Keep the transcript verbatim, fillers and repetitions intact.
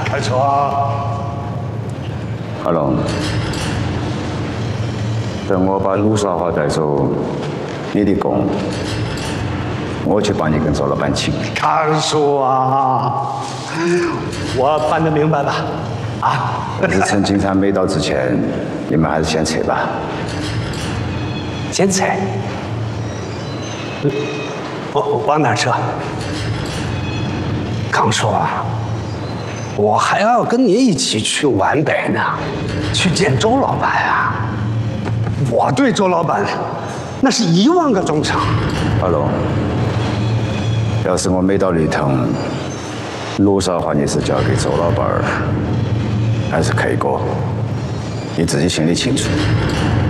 开车啊！ 阿龙，等我把陆少华带走，你的工，我去帮你跟周老板请。 康叔啊，我办得明白吧？啊！ 但是趁警察没到之前，你们还是先撤吧。 先撤？我往哪撤？康叔啊，我还要跟你一起去皖北呢，去见周老板啊。我对周老板那是一万个忠诚。 阿龙，要是我没到绿藤，陆少华你是交给周老板，还是 K 哥，你自己心里清楚。